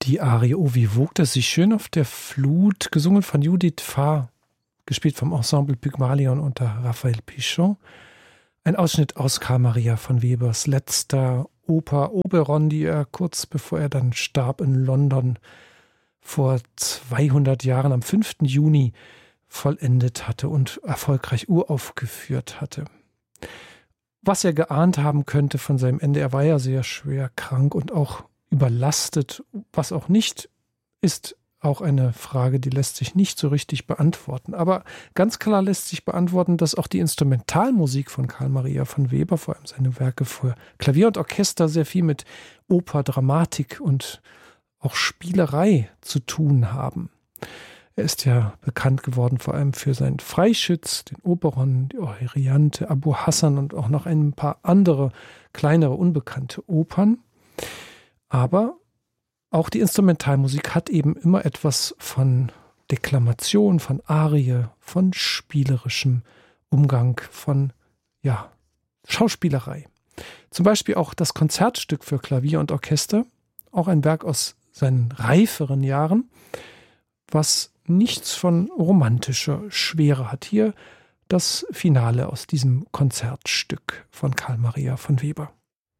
Die Arie O wie wogt es sich schön auf der Flut, gesungen von Judith Farr, gespielt vom Ensemble Pygmalion unter Raphael Pichon. Ein Ausschnitt aus Carl Maria von Webers letzter Oper Oberon, die er kurz bevor er dann starb in London vor 200 Jahren am 5. Juni vollendet hatte und erfolgreich uraufgeführt hatte. Was er geahnt haben könnte von seinem Ende, er war ja sehr schwer krank und auch überlastet, was auch nicht, ist auch eine Frage, die lässt sich nicht so richtig beantworten. Aber ganz klar lässt sich beantworten, dass auch die Instrumentalmusik von Carl Maria von Weber, vor allem seine Werke für Klavier und Orchester, sehr viel mit Oper, Dramatik und auch Spielerei zu tun haben. Er ist ja bekannt geworden vor allem für seinen Freischütz, den Oberon, die Euryanthe, Abu Hassan und auch noch ein paar andere kleinere, unbekannte Opern. Aber auch die Instrumentalmusik hat eben immer etwas von Deklamation, von Arie, von spielerischem Umgang, von Schauspielerei. Zum Beispiel auch das Konzertstück für Klavier und Orchester, auch ein Werk aus seinen reiferen Jahren, was nichts von romantischer Schwere hat. Hier das Finale aus diesem Konzertstück von Carl Maria von Weber.